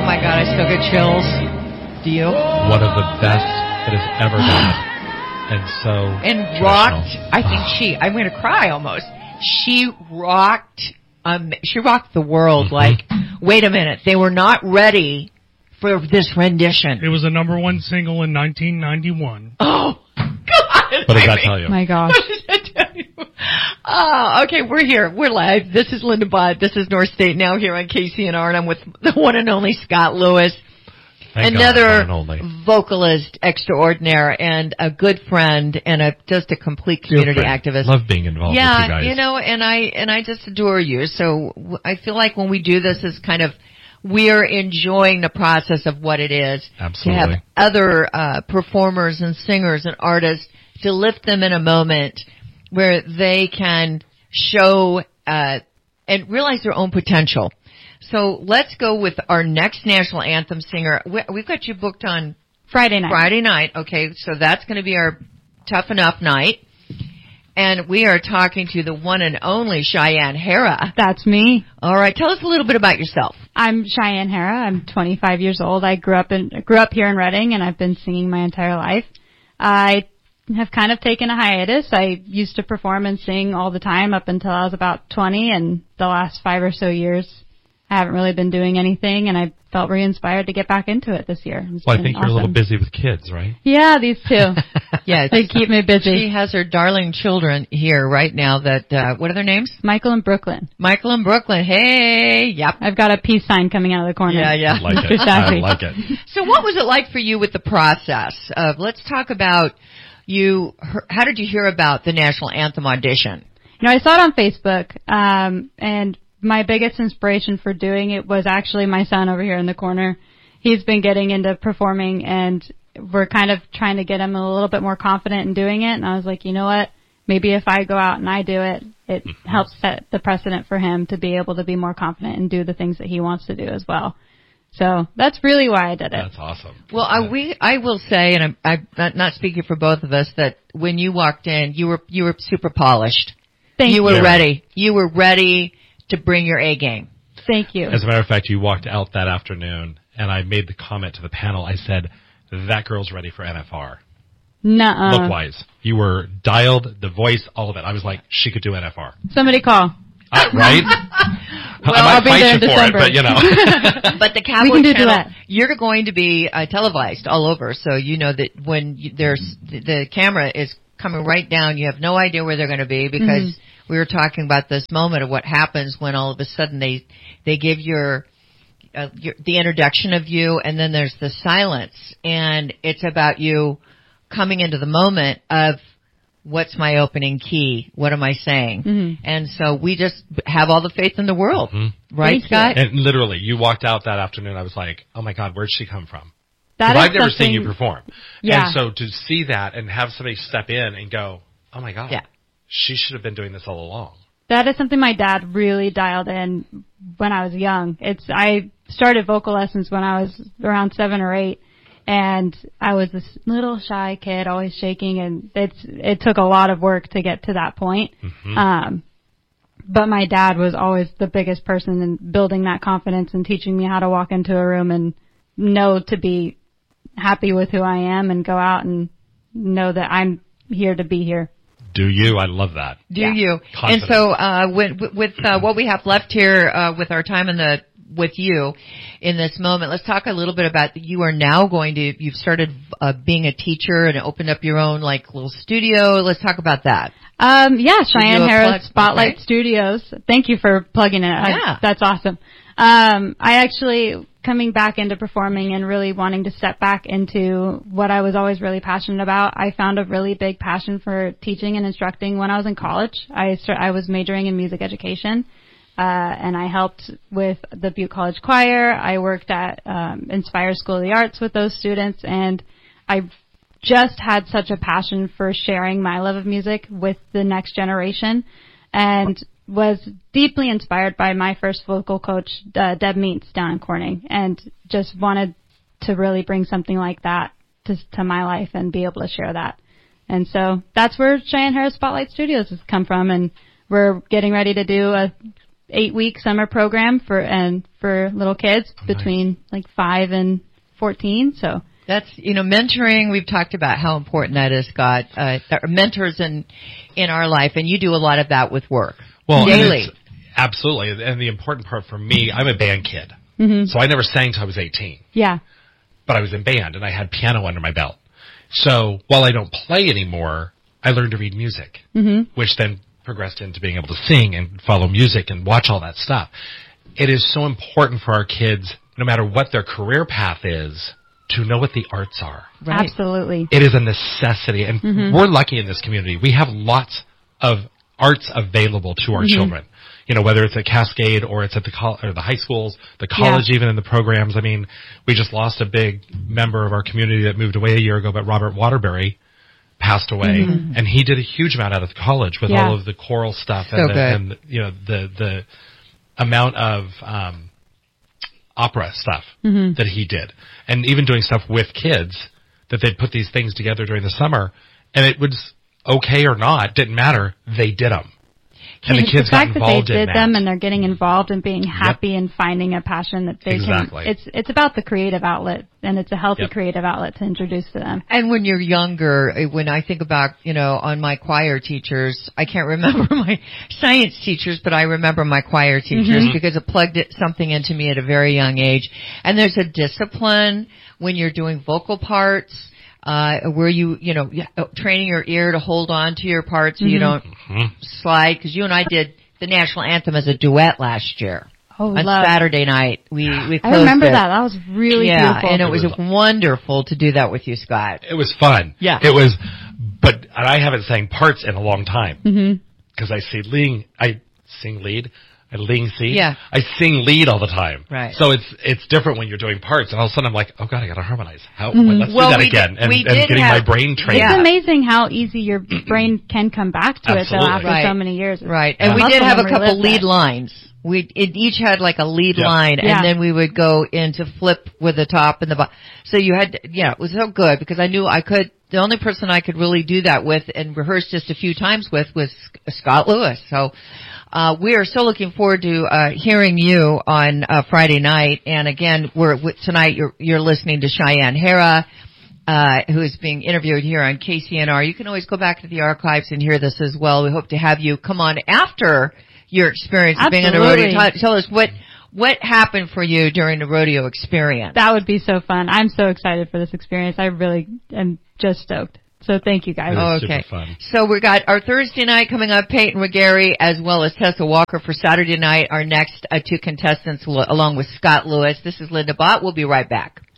Oh my God, I still get chills. Do you? One of the best that has ever done. And so And rocked. I think I'm going to cry almost. She rocked the world. Like, wait a minute, they were not ready for this rendition. It was a #1 single in 1991. Oh, God. What does that tell you? My gosh. What does that tell you? Oh, okay, we're here. We're live. This is Linda Bott. This is North State Now here on KCNR, and I'm with the one and only Scott Lewis. Thank Another God, one and only. vocalist extraordinaire and a good friend and just a complete community activist. Love being involved with you guys. You know, and I just adore you. So I feel like when we do this, is kind of we're enjoying the process of what it is Absolutely. to have other performers and singers and artists to lift them in a moment where they can show and realize their own potential. So let's go with our next national anthem singer. We've got you booked on Friday night. Okay, so that's going to be our Tough Enough night. And we are talking to the one and only Cheyenne Hara. That's me. All right, tell us a little bit about yourself. I'm Cheyenne Hara. I'm 25 years old. I grew up here in Reading, and I've been singing my entire life. I have kind of taken a hiatus. I used to perform and sing all the time up until I was about 20, and the last 5 or so years I haven't really been doing anything, and I felt re-inspired to get back into it this year. Well, I think you're a little busy with kids, right? Yeah, these two. Yeah, they keep me busy. She has her darling children here right now that, what are their names? Michael and Brooklyn. Michael and Brooklyn. Hey, yep. I've got a peace sign coming out of the corner. Yeah. I like it. I like it. So what was it like for you with the process of, let's talk about you, how did you hear about the national anthem audition? You know, I saw it on Facebook, and my biggest inspiration for doing it was actually my son over here in the corner. He's been getting into performing, and we're kind of trying to get him a little bit more confident in doing it. And I was like, you know what? Maybe if I go out and I do it, it helps set the precedent for him to be able to be more confident and do the things that he wants to do as well. So that's really why I did it. That's awesome. Well, I will say, and I'm not speaking for both of us, that when you walked in, you were super polished. Thank you. You were ready. You were ready to bring your A game. Thank you. As a matter of fact, you walked out that afternoon, and I made the comment to the panel. I said, that girl's ready for NFR. Nuh-uh. Look-wise. You were dialed, the voice, all of it. I was like, she could do NFR. Somebody call. Right? Well, I I'll might be fight there you in for December. it, but you know. But the Cowboy We can do Channel, that. you're going to be televised all over, so you know that when there's the camera is coming right down, you have no idea where they're going to be, because we were talking about this moment of what happens when all of a sudden they give your the introduction of you, and then there's the silence, and it's about you coming into the moment of what's my opening key, what am I saying, and so we just have all the faith in the world, right, Thank Scott? you. And literally, you walked out that afternoon, I was like, oh my God, where'd she come from? That Because is I've never seen you something- perform. Yeah. And so to see that and have somebody step in and go, oh my God, Yeah. she should have been doing this all along. That is something my dad really dialed in when I was young. I started vocal lessons when I was around 7 or 8, and I was this little shy kid, always shaking, and it took a lot of work to get to that point. But my dad was always the biggest person in building that confidence and teaching me how to walk into a room and know to be happy with who I am and go out and know that I'm here to be here. Do you? I love that. Do you? Confident. And so, with what we have left here, with our time with you in this moment, let's talk a little bit about you are now you've started, being a teacher and opened up your own, little studio. Let's talk about that. Yeah, Cheyenne a Hara plug? Spotlight Okay. Studios. Thank you for plugging it. Yeah. That's awesome. I actually, coming back into performing and really wanting to step back into what I was always really passionate about, I found a really big passion for teaching and instructing when I was in college. I was majoring in music education, and I helped with the Butte College Choir. I worked at Inspire School of the Arts with those students, and I just had such a passion for sharing my love of music with the next generation, and was deeply inspired by my first vocal coach, Deb Meets, down in Corning, and just wanted to really bring something like that to my life and be able to share that. And so that's where Cheyenne Hara Spotlight Studios has come from, and we're getting ready to do 8-week summer program for little kids between like 5 and 14. So that's, mentoring. We've talked about how important that is, Scott. Mentors in our life, and you do a lot of that with work. Well, daily. Absolutely. And the important part for me, I'm a band kid. So I never sang till I was 18. Yeah. But I was in band and I had piano under my belt. So while I don't play anymore, I learned to read music, which then progressed into being able to sing and follow music and watch all that stuff. It is so important for our kids, no matter what their career path is, to know what the arts are. Right. Absolutely. It is a necessity. And we're lucky in this community. We have lots of arts available to our children. Whether it's at Cascade or it's at the high schools, the college, even in the programs. I mean, we just lost a big member of our community that moved away a year ago, but Robert Waterbury passed away, and he did a huge amount out of the college with all of the choral stuff and the amount of opera stuff that he did, and even doing stuff with kids that they'd put these things together during the summer, and it was okay or not, didn't matter. They did them. And the kids got involved in that. The fact that they did them and they're getting involved and being happy and finding a passion that they can. It's about the creative outlet, and it's a healthy creative outlet to introduce to them. And when you're younger, when I think about, on my choir teachers, I can't remember my science teachers, but I remember my choir teachers because it plugged something into me at a very young age. And there's a discipline when you're doing vocal parts. Where you training your ear to hold on to your parts so you don't slide. Because you and I did the national anthem as a duet last year. On Saturday night. We closed I remember that. That was really beautiful. And it was wonderful to do that with you, Scott. It was fun. Yeah. It was, but I haven't sang parts in a long time. Because I sing lead. I sing lead all the time. Right. So it's different when you're doing parts, and all of a sudden I'm like, oh God, I gotta harmonize. Let's do that again. And getting my brain trained. It's amazing how easy your brain can come back to it though after so many years. Right. And we did have a couple lead lines. It each had like a lead line, and then we would go into flip with the top and the bottom. So you had, it was so good because I knew I could. The only person I could really do that with and rehearse just a few times with was Scott Lewis. So. We are so looking forward to hearing you on Friday night. And again, tonight you're listening to Cheyenne Hera, who is being interviewed here on KCNR. You can always go back to the archives and hear this as well. We hope to have you come on after your experience of being on the rodeo. Tell us what happened for you during the rodeo experience. That would be so fun. I'm so excited for this experience. I really am just stoked. So thank you guys. Super fun. So we got our Thursday night coming up, Peyton McGarry as well as Tessa Walker for Saturday night. Our next two contestants along with Scott Lewis. This is Linda Bott. We'll be right back.